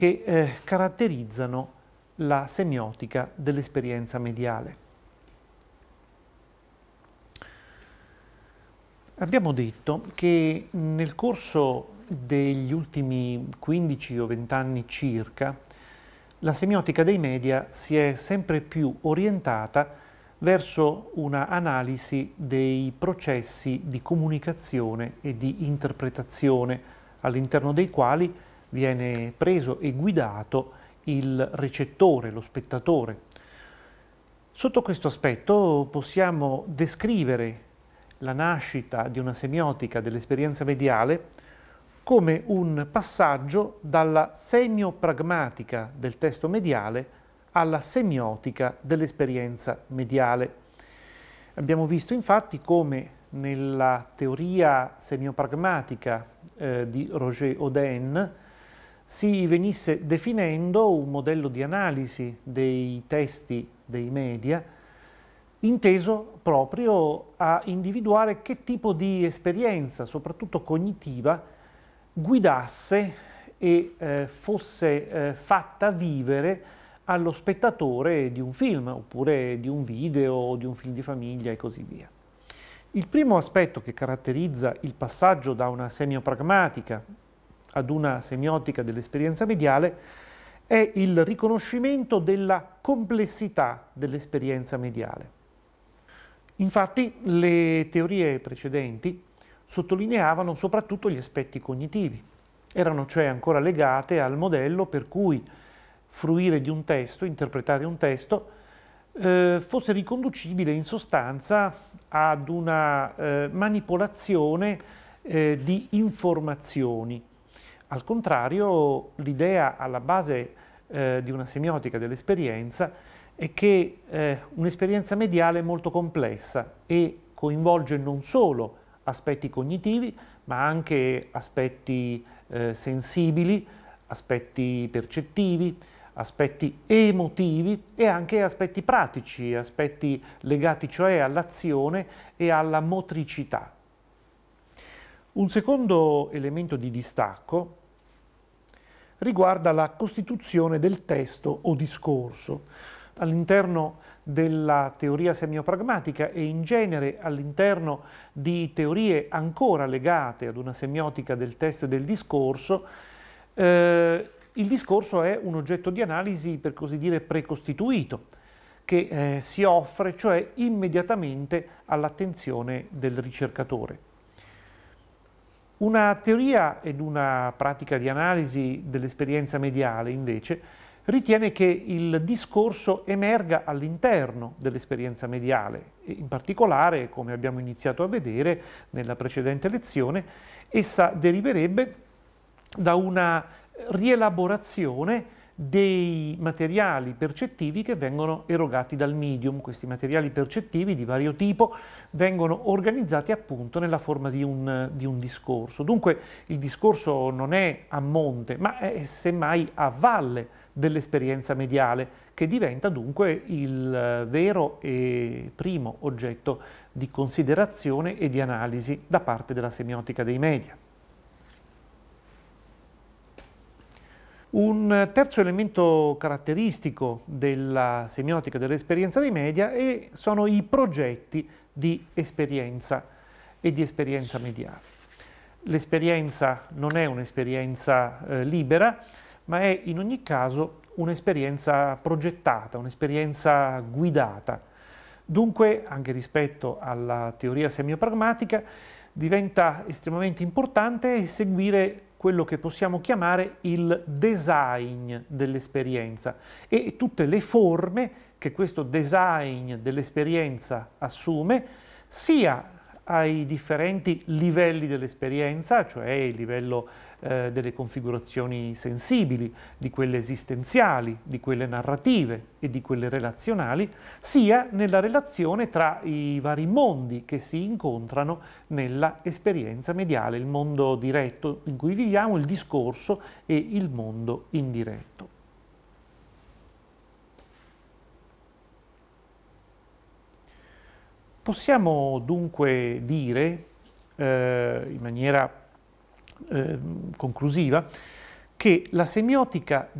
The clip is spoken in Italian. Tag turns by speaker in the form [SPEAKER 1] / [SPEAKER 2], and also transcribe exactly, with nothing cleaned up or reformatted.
[SPEAKER 1] che eh, caratterizzano la semiotica dell'esperienza mediale. Abbiamo detto che nel corso degli ultimi quindici o venti anni circa, la semiotica dei media si è sempre più orientata verso una analisi dei processi di comunicazione e di interpretazione, all'interno dei quali viene preso e guidato il recettore, lo spettatore. Sotto questo aspetto possiamo descrivere la nascita di una semiotica dell'esperienza mediale come un passaggio dalla semiopragmatica del testo mediale alla semiotica dell'esperienza mediale. Abbiamo visto infatti come nella teoria semiopragmatica eh, di Roger Oden si venisse definendo un modello di analisi dei testi dei media inteso proprio a individuare che tipo di esperienza, soprattutto cognitiva, guidasse e eh, fosse eh, fatta vivere allo spettatore di un film, oppure di un video, o di un film di famiglia e così via. Il primo aspetto che caratterizza il passaggio da una semiopragmatica ad una semiotica dell'esperienza mediale è il riconoscimento della complessità dell'esperienza mediale. Infatti, le teorie precedenti sottolineavano soprattutto gli aspetti cognitivi. Erano cioè ancora legate al modello per cui fruire di un testo, interpretare un testo, eh, fosse riconducibile in sostanza ad una eh, manipolazione eh, di informazioni. Al contrario, l'idea alla base eh, di una semiotica dell'esperienza è che eh, un'esperienza mediale è molto complessa e coinvolge non solo aspetti cognitivi, ma anche aspetti eh, sensibili, aspetti percettivi, aspetti emotivi e anche aspetti pratici, aspetti legati cioè all'azione e alla motricità. Un secondo elemento di distacco riguarda la costituzione del testo o discorso. All'interno della teoria semiopragmatica e in genere all'interno di teorie ancora legate ad una semiotica del testo e del discorso, eh, il discorso è un oggetto di analisi, per così dire, precostituito, che eh, si offre cioè immediatamente all'attenzione del ricercatore. Una teoria ed una pratica di analisi dell'esperienza mediale, invece, ritiene che il discorso emerga all'interno dell'esperienza mediale e in particolare, come abbiamo iniziato a vedere nella precedente lezione, essa deriverebbe da una rielaborazione dei materiali percettivi che vengono erogati dal medium. Questi materiali percettivi di vario tipo vengono organizzati appunto nella forma di un, di un discorso. Dunque il discorso non è a monte, ma è semmai a valle dell'esperienza mediale, che diventa dunque il vero e primo oggetto di considerazione e di analisi da parte della semiotica dei media. Un terzo elemento caratteristico della semiotica dell'esperienza dei media è, sono i progetti di esperienza e di esperienza mediale. L'esperienza non è un'esperienza eh, libera, ma è in ogni caso un'esperienza progettata, un'esperienza guidata. Dunque, anche rispetto alla teoria semiopragmatica, diventa estremamente importante seguire quello che possiamo chiamare il design dell'esperienza e tutte le forme che questo design dell'esperienza assume, sia ai differenti livelli dell'esperienza, cioè il livello eh, delle configurazioni sensibili, di quelle esistenziali, di quelle narrative e di quelle relazionali, sia nella relazione tra i vari mondi che si incontrano nella esperienza mediale, il mondo diretto in cui viviamo, il discorso e il mondo indiretto. Possiamo dunque dire, eh, in maniera eh, conclusiva, che la semiotica